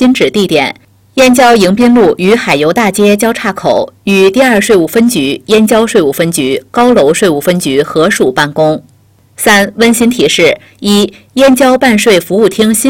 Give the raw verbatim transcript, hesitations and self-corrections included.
新址地点：燕郊迎宾路与海油大街交叉口，与第二税务分局、燕郊税务分局、高楼税务分局合署办公。三、温馨提示：一、燕郊办税服务厅新